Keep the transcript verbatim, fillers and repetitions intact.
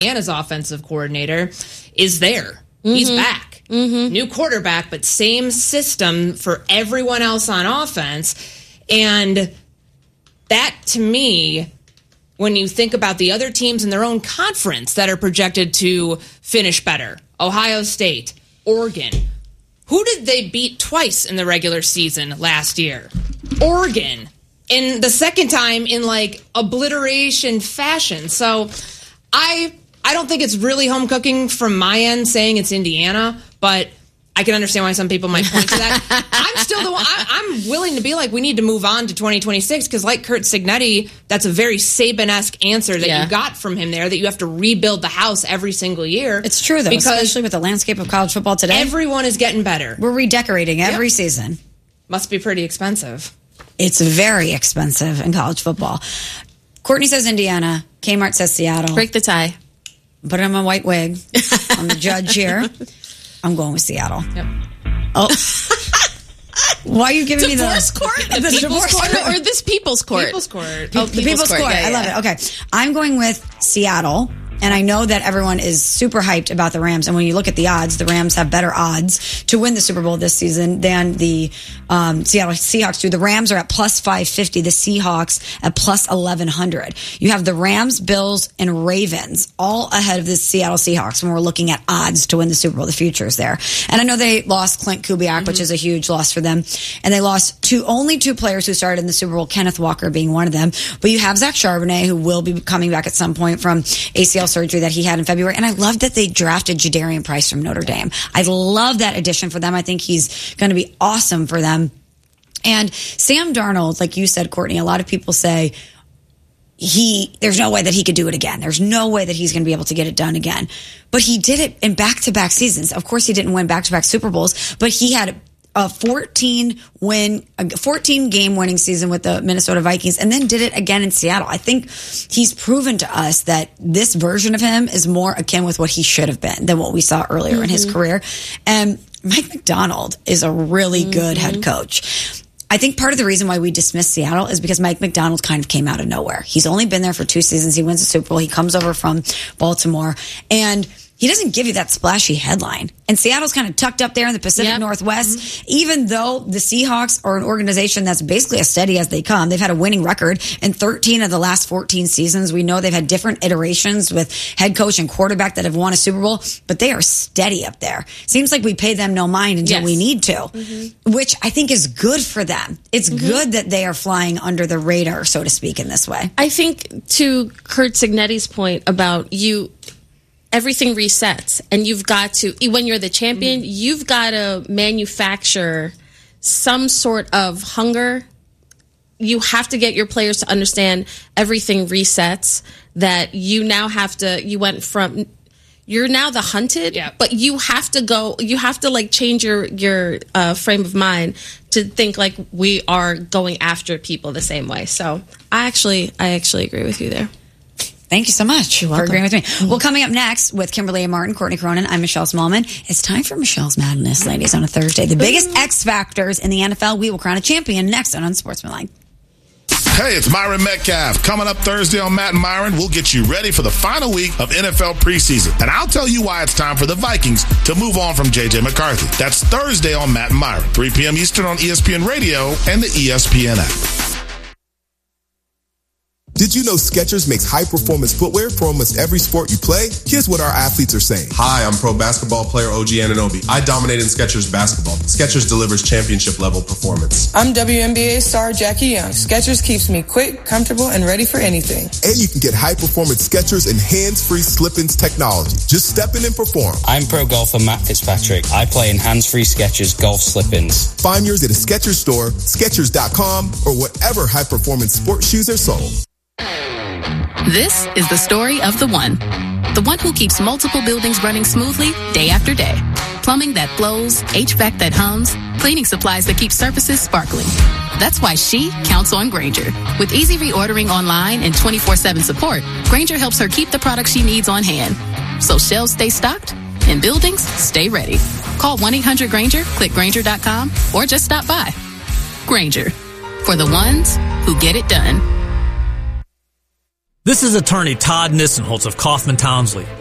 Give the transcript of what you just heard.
Indiana's offensive coordinator, is there. Mm-hmm. He's back. Mm-hmm. New quarterback, but same system for everyone else on offense. And that, to me, when you think about the other teams in their own conference that are projected to finish better, Ohio State, Oregon, who did they beat twice in the regular season last year? Oregon. And the second time in, like, obliteration fashion. So I I don't think it's really home cooking from my end saying it's Indiana, but I can understand why some people might point to that. I'm still the one. I, I'm willing to be like, we need to move on to twenty twenty-six because, like Curt Cignetti, that's a very Saban-esque answer that yeah. you got from him there, that you have to rebuild the house every single year. It's true, though, especially with the landscape of college football today. Everyone is getting better. We're redecorating every yep. season. Must be pretty expensive. It's very expensive in college football. Courtney says Indiana. Kmart says Seattle. Break the tie. Put on my white wig. I'm the judge here. I'm going with Seattle. Yep. Oh. Why are you giving divorce me the... court? The, the People's Court? Or this People's Court? People's Court. Oh, the People's, People's Court. court. Yeah, I love yeah. it. Okay. I'm going with Seattle. And I know that everyone is super hyped about the Rams. And when you look at the odds, the Rams have better odds to win the Super Bowl this season than the um, Seattle Seahawks do. The Rams are at plus five fifty, the Seahawks at plus eleven hundred. You have the Rams, Bills, and Ravens all ahead of the Seattle Seahawks when we're looking at odds to win the Super Bowl. The futures there. And I know they lost Clint Kubiak, mm-hmm. which is a huge loss for them. And they lost two, only two players who started in the Super Bowl, Kenneth Walker being one of them. But you have Zach Charbonnet, who will be coming back at some point from A C L surgery that he had in February. And I love that they drafted Jadarian Price from Notre Dame. I love that addition for them. I think he's going to be awesome for them. And Sam Darnold, like you said, Courtney, a lot of people say he, there's no way that he could do it again. There's no way that he's going to be able to get it done again. But he did it in back-to-back seasons. Of course, he didn't win back-to-back Super Bowls, but he had a fourteen win, a fourteen game winning season with the Minnesota Vikings, and then did it again in Seattle. I think he's proven to us that this version of him is more akin with what he should have been than what we saw earlier mm-hmm. in his career. And Mike Macdonald is a really mm-hmm. good head coach. I think part of the reason why we dismiss Seattle is because Mike Macdonald kind of came out of nowhere. He's only been there for two seasons. He wins the Super Bowl. He comes over from Baltimore, and he doesn't give you that splashy headline. And Seattle's kind of tucked up there in the Pacific yep. Northwest. Mm-hmm. Even though the Seahawks are an organization that's basically as steady as they come, they've had a winning record in thirteen of the last fourteen seasons. We know they've had different iterations with head coach and quarterback that have won a Super Bowl, but they are steady up there. Seems like we pay them no mind until yes. we need to, mm-hmm. which I think is good for them. It's mm-hmm. good that they are flying under the radar, so to speak, in this way. I think to Curt Cignetti's point about you... everything resets, and you've got to, when you're the champion, mm-hmm. you've got to manufacture some sort of hunger. You have to get your players to understand everything resets, that you now have to, you went from, you're now the hunted, yeah. but you have to go, you have to like change your, your uh, frame of mind to think like we are going after people the same way. So I actually, I actually agree with you there. Thank you so much for agreeing with me. Mm-hmm. Well, coming up next with Kimberly and Martin, Courtney Cronin, I'm Michelle Smallman. It's time for Michelle's Madness, ladies, on a Thursday. The biggest X factors in the N F L. We will crown a champion next on Unsportsmanlike. Hey, it's Myron Metcalf. Coming up Thursday on Matt and Myron, we'll get you ready for the final week of N F L preseason. And I'll tell you why it's time for the Vikings to move on from J J McCarthy. That's Thursday on Matt and Myron, three p.m. Eastern on E S P N Radio and the E S P N app. Did you know Skechers makes high-performance footwear for almost every sport you play? Here's what our athletes are saying. Hi, I'm pro basketball player O G Anunoby. I dominate in Skechers basketball. Skechers delivers championship-level performance. I'm W N B A star Jackie Young. Skechers keeps me quick, comfortable, and ready for anything. And you can get high-performance Skechers and hands-free slip-ins technology. Just step in and perform. I'm pro golfer Matt Fitzpatrick. I play in hands-free Skechers golf slip-ins. Find yours at a Skechers store, Skechers dot com, or wherever high-performance sports shoes are sold. This is the story of the one. The one who keeps multiple buildings running smoothly day after day. Plumbing that flows, H V A C that hums, cleaning supplies that keep surfaces sparkling. That's why she counts on Grainger. With easy reordering online and twenty-four seven support, Grainger helps her keep the products she needs on hand. So shelves stay stocked and buildings stay ready. Call one eight hundred Grainger, click Grainger dot com, or just stop by. Grainger, for the ones who get it done. This is attorney Todd Nissenholtz of Kaufman Townsley.